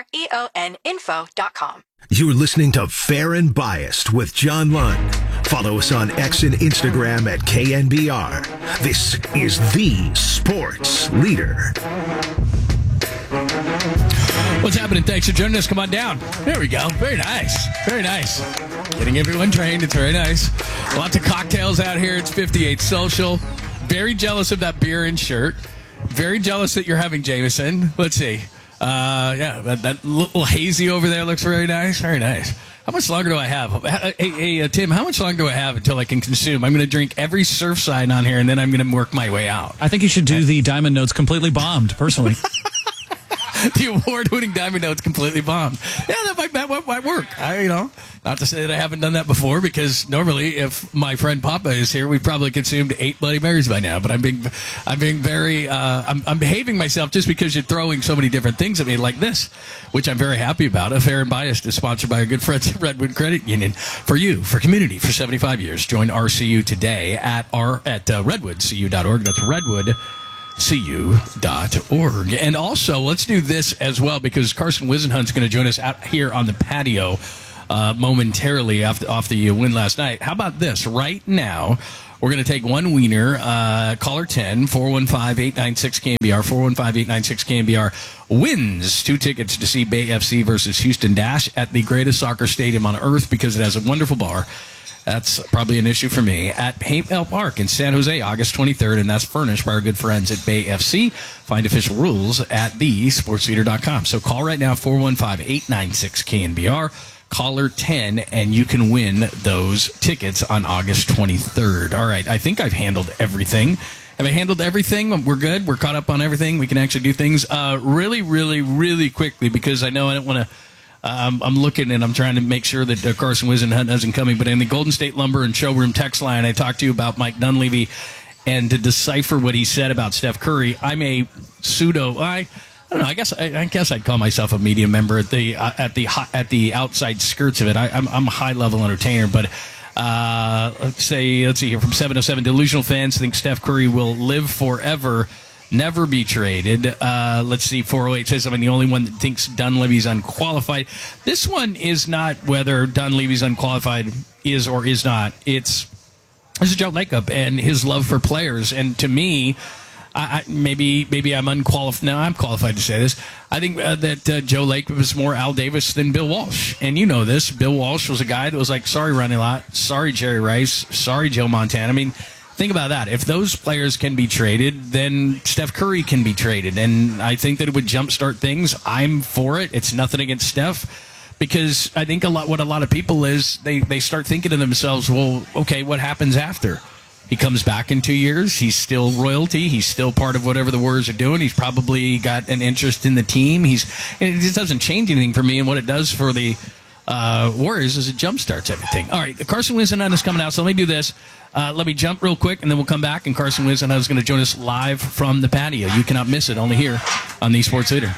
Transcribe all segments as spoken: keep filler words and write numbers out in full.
R E O N info dot com. You're listening to Fair and Biased with John Lund. Follow us on X and Instagram at K N B R. This is the sports leader. What's happening? Thanks for joining us. Come on down. There we go. Very nice. Very nice. Getting everyone trained. It's very nice. Lots of cocktails out here. It's fifty-eight Social. Very jealous of that beer and shirt. Very jealous that you're having Jameson. Let's see. Uh, yeah, that, that little hazy over there looks very nice. Very nice. How much longer do I have? Hey, hey uh, Tim, how much longer do I have until I can consume? I'm going to drink every surf sign on here, and then I'm going to work my way out. I think you should do the Diamond Notes completely bombed, personally. The award-winning Diamond Notes completely bombed. Yeah, that might, that might, might work. I, you know, not to say that I haven't done that before, because normally, if my friend Papa is here, we've probably consumed eight Bloody Marys by now. But I'm being, I'm being very, uh, I'm, I'm behaving myself just because you're throwing so many different things at me like this, which I'm very happy about. A Fair and Biased is sponsored by our good friends at Redwood Credit Union. For you, for community, for seventy-five years. Join R C U today at our at uh, redwood c u dot org. That's Redwood. C U dot org. And also, let's do this as well, because Carson Wisenhunt's going to join us out here on the patio uh, momentarily after off the win last night. How about this? Right now, we're going to take one wiener, uh, caller ten, four one five, eight nine six, K N B R, four one five, eight nine six, K N B R, wins two tickets to see Bay F C versus Houston Dash at the greatest soccer stadium on earth, because it has a wonderful bar. That's probably an issue for me. At Paintbell Park in San Jose, August twenty-third, and that's furnished by our good friends at Bay F C. Find official rules at the sports leader dot com. So call right now, four one five, eight nine six, K N B R, caller ten, and you can win those tickets on August twenty-third. All right, I think I've handled everything. Have I handled everything? We're good? We're caught up on everything? We can actually do things uh, really, really, really quickly, because I know I don't want to... Um, I'm looking and I'm trying to make sure that uh, Carson Wisenhunt isn't coming. But in the Golden State Lumber and Showroom text line, I talked to you about Mike Dunleavy, and to decipher what he said about Steph Curry, I'm a pseudo. I, I don't know. I guess I, I guess I'd call myself a media member at the uh, at the at the outside skirts of it. I, I'm I'm a high level entertainer, but. Uh, let's say let's see here from seven oh seven. Delusional fans think Steph Curry will live forever. Never be traded. Uh, let's see, four oh eight says I'm the only one that thinks Dunleavy's unqualified. This one is not whether Dunleavy's unqualified is or is not. It's this is Joe Lacob and his love for players. And to me, I, I, maybe maybe I'm unqualified. No, I'm qualified to say this. I think uh, that uh, Joe Lacob is more Al Davis than Bill Walsh. And you know this. Bill Walsh was a guy that was like, sorry, Ronnie Lott. Sorry, Jerry Rice. Sorry, Joe Montana. I mean, think about that. If those players can be traded, then Steph Curry can be traded. And I think that it would jumpstart things. I'm for it. It's nothing against Steph, because I think a lot what a lot of people is they, they start thinking to themselves, well, okay, what happens after? He comes back in two years. He's still royalty. He's still part of whatever the Warriors are doing. He's probably got an interest in the team. He's it just doesn't change anything for me. And what it does for the uh, Warriors is it jumpstarts everything. All right, Carson Wisenhunt is coming out, so let me do this. Uh, let me jump real quick, and then we'll come back, and Carson Wisenhunt is going to join us live from the patio. You cannot miss it, only here on the Sports Leader.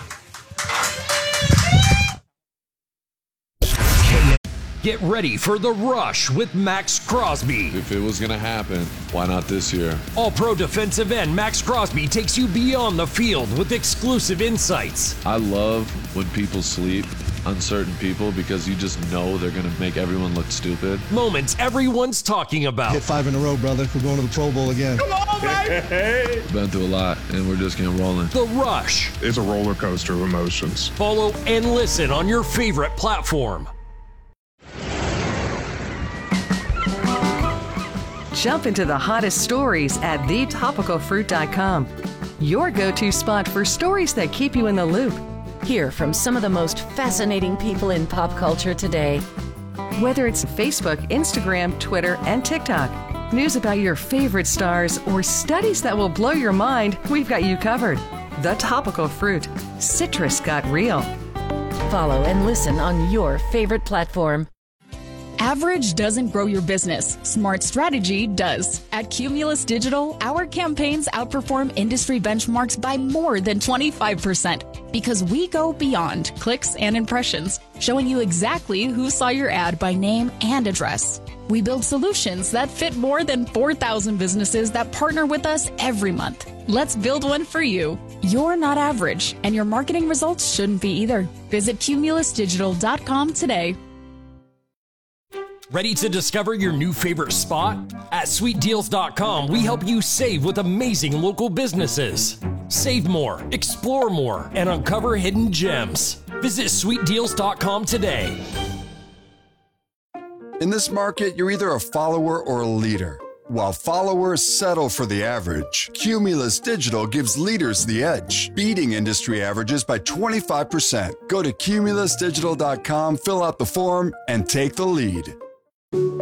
Get ready for The Rush with Max Crosby. If it was going to happen, why not this year? All-Pro defensive end Max Crosby takes you beyond the field with exclusive insights. I love when people sleep on certain people, because you just know they're going to make everyone look stupid. Moments everyone's talking about. Hit five in a row, brother. We're going to the Pro Bowl again. Come on, baby! Been through a lot, and we're just getting rolling. The Rush. It's a roller coaster of emotions. Follow and listen on your favorite platform. Jump into the hottest stories at the topical fruit dot com. Your go-to spot for stories that keep you in the loop. Hear from some of the most fascinating people in pop culture today. Whether it's Facebook, Instagram, Twitter, and TikTok, news about your favorite stars, or studies that will blow your mind, we've got you covered. The Topical Fruit. Citrus got real. Follow and listen on your favorite platform. Average doesn't grow your business. Smart strategy does. At Cumulus Digital, our campaigns outperform industry benchmarks by more than twenty-five percent because we go beyond clicks and impressions, showing you exactly who saw your ad by name and address. We build solutions that fit more than four thousand businesses that partner with us every month. Let's build one for you. You're not average, and your marketing results shouldn't be either. Visit cumulus digital dot com today. Ready to discover your new favorite spot? At sweet deals dot com, we help you save with amazing local businesses. Save more, explore more, and uncover hidden gems. Visit sweet deals dot com today. In this market, you're either a follower or a leader. While followers settle for the average, Cumulus Digital gives leaders the edge, beating industry averages by twenty-five percent. Go to cumulus digital dot com, fill out the form, and take the lead.